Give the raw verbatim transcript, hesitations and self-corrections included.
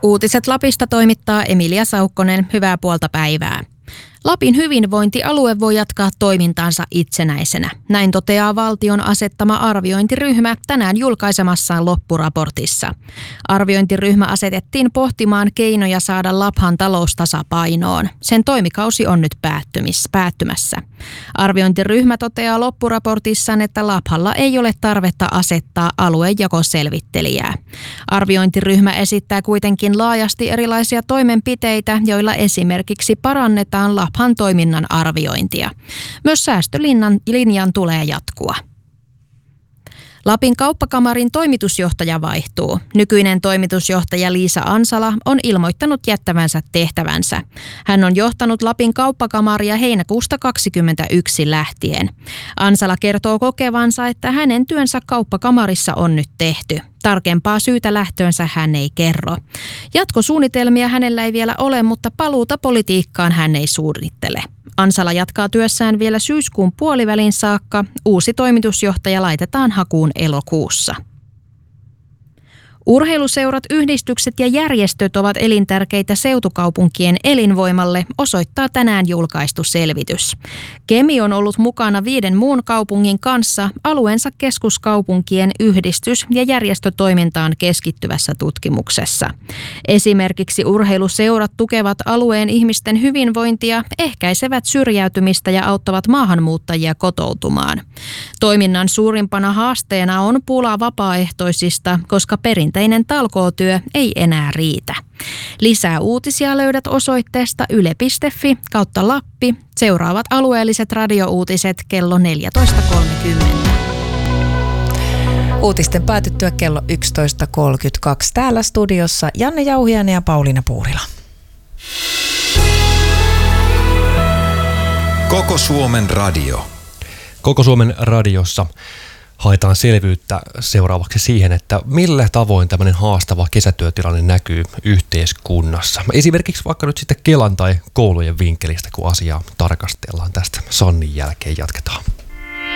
Uutiset Lapista toimittaa Emilia Saukkonen. Hyvää puolta päivää. Lapin hyvinvointialue voi jatkaa toimintaansa itsenäisenä. Näin toteaa valtion asettama arviointiryhmä tänään julkaisemassaan loppuraportissa. Arviointiryhmä asetettiin pohtimaan keinoja saada Laphan talous tasapainoon. Sen toimikausi on nyt päättymis, päättymässä. Arviointiryhmä toteaa loppuraportissaan, että Laphalla ei ole tarvetta asettaa aluejakoselvittelijää. Arviointiryhmä esittää kuitenkin laajasti erilaisia toimenpiteitä, joilla esimerkiksi parannetaan Laphan toiminnan arviointia. Myös säästölinjan tulee jatkua. Lapin kauppakamarin toimitusjohtaja vaihtuu. Nykyinen toimitusjohtaja Liisa Ansala on ilmoittanut jättävänsä tehtävänsä. Hän on johtanut Lapin kauppakamaria heinäkuusta kaksikymmentäyksi lähtien. Ansala kertoo kokevansa, että hänen työnsä kauppakamarissa on nyt tehty. Tarkempaa syytä lähtöönsä hän ei kerro. Jatkosuunnitelmia hänellä ei vielä ole, mutta paluuta politiikkaan hän ei suunnittele. Ansala jatkaa työssään vielä syyskuun puolivälin saakka. Uusi toimitusjohtaja laitetaan hakuun elokuussa. Urheiluseurat, yhdistykset ja järjestöt ovat elintärkeitä seutukaupunkien elinvoimalle, osoittaa tänään julkaistu selvitys. Kemi on ollut mukana viiden muun kaupungin kanssa alueensa keskuskaupunkien yhdistys- ja järjestötoimintaan keskittyvässä tutkimuksessa. Esimerkiksi urheiluseurat tukevat alueen ihmisten hyvinvointia, ehkäisevät syrjäytymistä ja auttavat maahanmuuttajia kotoutumaan. Toiminnan suurimpana haasteena on pula vapaaehtoisista, koska perinteisesti Perinteinen talkootyö ei enää riitä. Lisää uutisia löydät osoitteesta yle piste fi kautta Lappi. Seuraavat alueelliset radiouutiset kello neljätoista kolmekymmentä. Uutisten päätyttyä kello yksitoista kolmekymmentäkaksi täällä studiossa Janne Jauhiainen ja Pauliina Puurila. Koko Suomen radio. Koko Suomen radiossa haetaan selvyyttä seuraavaksi siihen, että millä tavoin tämmöinen haastava kesätyötilanne näkyy yhteiskunnassa. Esimerkiksi vaikka nyt sitten Kelan tai koulujen vinkkelistä, kun asiaa tarkastellaan. Tästä Sannin jälkeen jatketaan.